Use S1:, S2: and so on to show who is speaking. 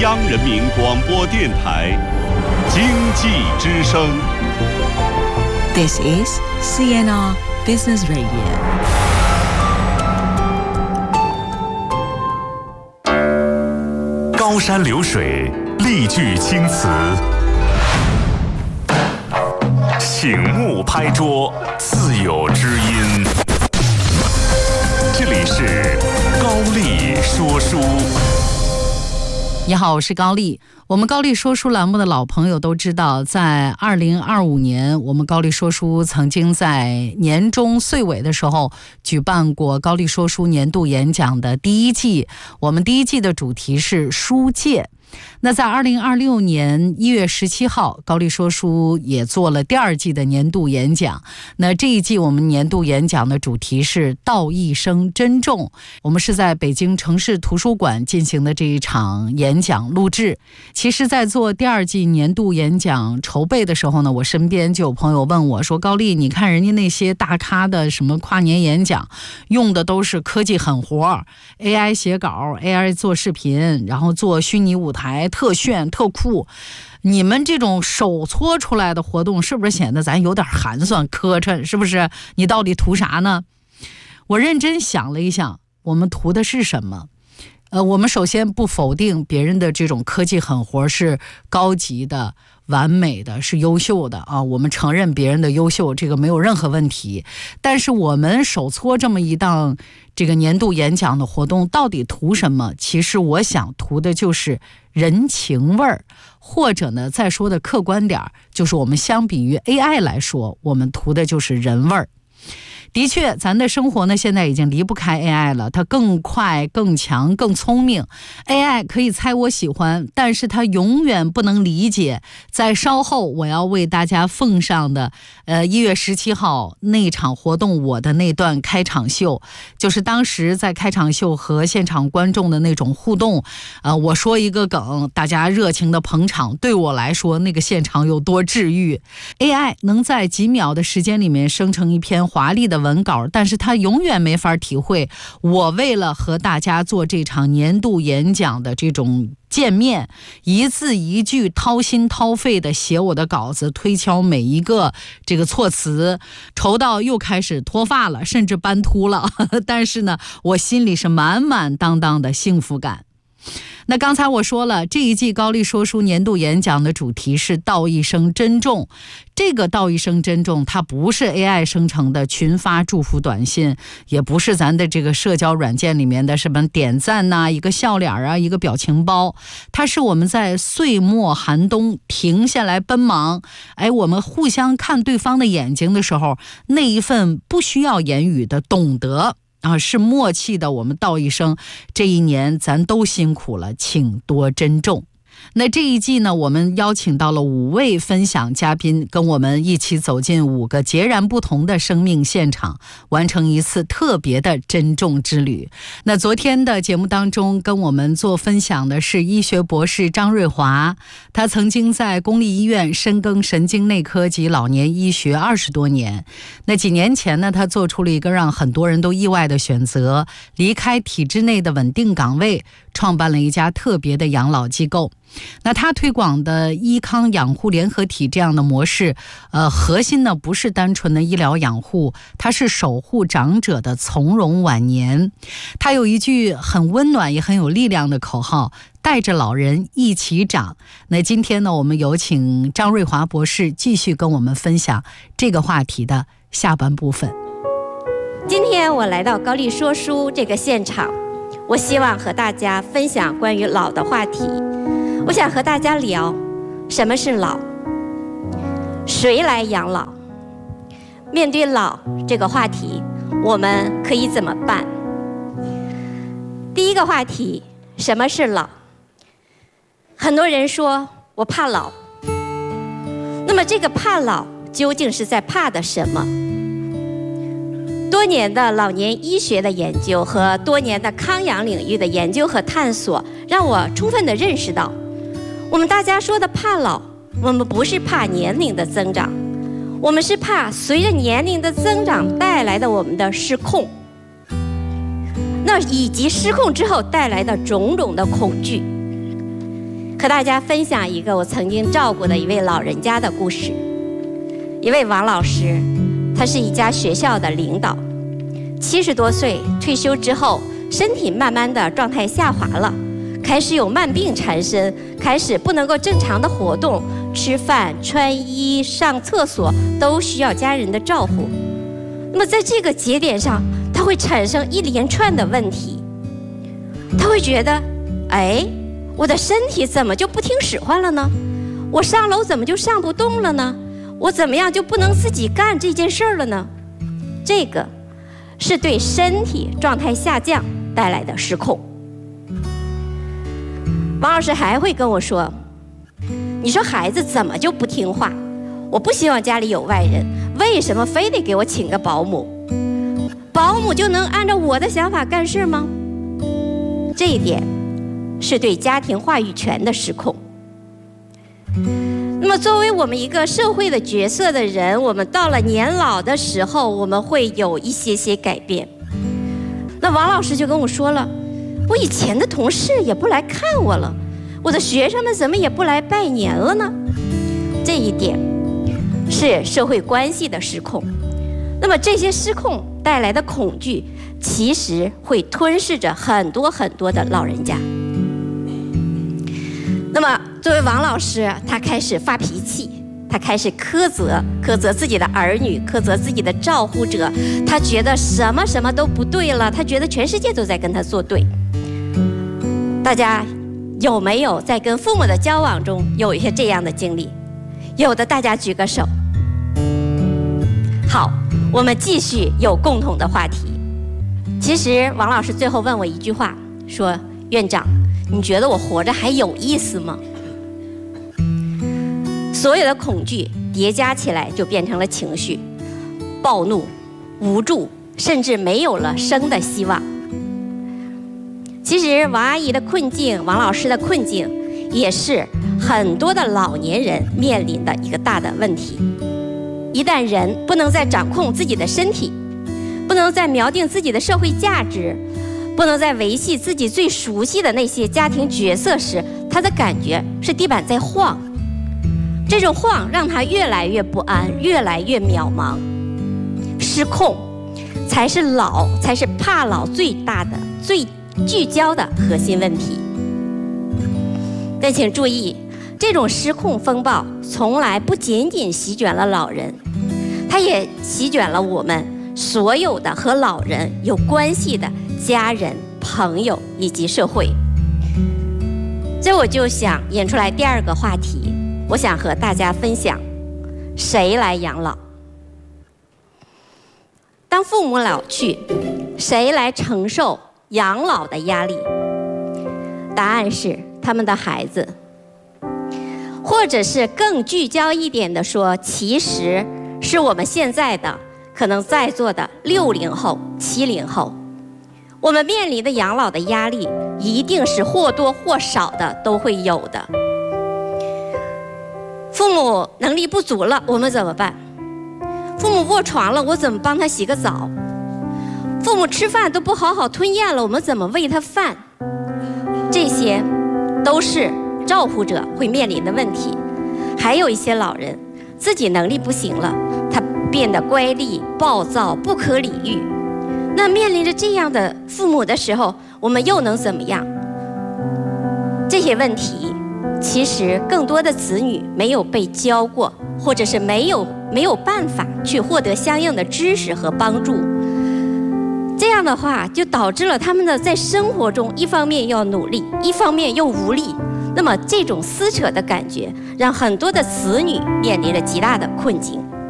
S1: 央人民广播电台经济之声。
S2: This is CNR Business Radio。
S3: 高山流水，丽句青词，醒目拍桌，自有知音。这里是高丽说书。
S4: 你好，我是高丽。我们高丽说书栏目的老朋友都知道，在2025年，我们高丽说书曾经在年终岁尾的时候举办过高丽说书年度演讲的第一季。我们第一季的主题是书界。那在2026年1月17号，高丽说书也做了第二季的年度演讲。那这一季我们年度演讲的主题是道一生珍重。我们是在北京城市图书馆进行的这一场演讲录制。其实在做第二季年度演讲筹备的时候呢，我身边就有朋友问我说，高丽，你看人家那些大咖的什么跨年演讲用的都是科技狠活， AI 写稿， AI 做视频，然后做虚拟舞台，特炫特酷，你们这种手搓出来的活动是不是显得咱有点寒酸磕碜？是不是？你到底图啥呢？我认真想了一想，我们图的是什么？我们首先不否定别人的这种科技狠活是高级的、完美的，是优秀的啊，我们承认别人的优秀，这个没有任何问题。但是我们手搓这么一档这个年度演讲的活动，到底图什么？其实我想图的就是人情味儿，或者呢，再说的客观点，就是我们相比于 AI 来说，我们图的就是人味儿。的确，咱的生活呢，现在已经离不开 AI 了，它更快、更强、更聪明。AI 可以猜我喜欢，但是它永远不能理解。在稍后我要为大家奉上的1月17号那场活动，我的那段开场秀，就是当时在开场秀和现场观众的那种互动。我说一个梗，大家热情的捧场，对我来说那个现场有多治愈。AI 能在几秒的时间里面生成一篇华丽的文稿，但是他永远没法体会我为了和大家做这场年度演讲的这种见面，一字一句掏心掏肺的写我的稿子，推敲每一个这个措辞，愁到又开始脱发了，甚至斑秃了但是呢，我心里是满满当当的幸福感。那刚才我说了，这一季高丽说书年度演讲的主题是道一生珍重。这个道一生珍重，它不是 AI 生成的群发祝福短信，也不是咱的这个社交软件里面的什么点赞呐、一个笑脸啊、一个表情包，它是我们在岁末寒冬停下来奔忙，我们互相看对方的眼睛的时候，那一份不需要言语的懂得是默契的，我们道一声，这一年咱都辛苦了，请多珍重。那这一季呢，我们邀请到了5位分享嘉宾，跟我们一起走进5个截然不同的生命现场，完成一次特别的珍重之旅。那昨天的节目当中跟我们做分享的是医学博士张瑞华，他曾经在公立医院深耕神经内科及老年医学20多年。那几年前呢，他做出了一个让很多人都意外的选择，离开体制内的稳定岗位，创办了一家特别的养老机构。那他推广的医康养护联合体这样的模式，核心呢不是单纯的医疗养护，它是守护长者的从容晚年。他有一句很温暖也很有力量的口号，带着老人一起长。那今天呢，我们有请张瑞华博士继续跟我们分享这个话题的下半部分。
S5: 今天我来到高丽说书这个现场，我希望和大家分享关于老的话题。我想和大家聊什么是老，谁来养老，面对老这个话题我们可以怎么办。第一个话题，什么是老？很多人说我怕老，那么这个怕老究竟是在怕的什么？多年的老年医学的研究和多年的康养领域的研究和探索，让我充分地认识到，我们大家说的怕老，我们不是怕年龄的增长，我们是怕随着年龄的增长带来的我们的失控，那以及失控之后带来的种种的恐惧。 和大家分享一个我曾经照顾的一位老人家的故事。一位王老师，他是一家学校的领导，70多岁退休之后，身体慢慢的状态下滑了，开始有慢病缠身，开始不能够正常的活动，吃饭、穿衣、上厕所都需要家人的照顾。那么在这个节点上，他会产生一连串的问题。他会觉得，我的身体怎么就不听使唤了呢？我上楼怎么就上不动了呢？我怎么样就不能自己干这件事儿了呢？这个是对身体状态下降带来的失控。王老师还会跟我说，你说孩子怎么就不听话？我不希望家里有外人，为什么非得给我请个保姆？保姆就能按照我的想法干事吗？这一点是对家庭话语权的失控。那么作为我们一个社会的角色的人，我们到了年老的时候，我们会有一些改变。那王老师就跟我说了，我以前的同事也不来看我了，我的学生们怎么也不来拜年了呢？这一点是社会关系的失控。那么这些失控带来的恐惧，其实会吞噬着很多的老人家。那么作为王老师，他开始发脾气，他开始苛责自己的儿女，苛责自己的照护者，他觉得什么都不对了，他觉得全世界都在跟他作对。大家有没有在跟父母的交往中有一些这样的经历？有的大家举个手。好，我们继续有共同的话题。其实王老师最后问我一句话，说，院长，你觉得我活着还有意思吗？所有的恐惧叠加起来就变成了情绪，暴怒、无助，甚至没有了生的希望。其实王阿姨的困境，王老师的困境，也是很多的老年人面临的一个大的问题。一旦人不能再掌控自己的身体，不能再锚定自己的社会价值，不能再维系自己最熟悉的那些家庭角色时，他的感觉是地板在晃。这种晃让他越来越不安，越来越渺茫。失控才是怕老最大的、最聚焦的核心问题。但请注意，这种失控风暴从来不仅仅席卷了老人，它也席卷了我们所有的和老人有关系的家人、朋友以及社会。这我就想引出来第二个话题，我想和大家分享，谁来养老？当父母老去，谁来承受养老的压力？答案是他们的孩子。或者是更聚焦一点的说，其实是我们现在的可能在座的60后、70后，我们面临的养老的压力一定是或多或少的都会有的。父母能力不足了，我们怎么办？父母卧床了，我怎么帮他洗个澡？父母吃饭都不好好吞咽了，我们怎么喂他饭？这些都是照护者会面临的问题。还有一些老人自己能力不行了，他变得乖戾、暴躁、不可理喻。那面临着这样的父母的时候，我们又能怎么样？这些问题其实更多的子女没有被教过，或者是没有办法去获得相应的知识和帮助。这样的话就导致了他们的在生活中一方面要努力，一方面又无力。那么这种撕扯的感觉让很多的子女面临着极大的困境。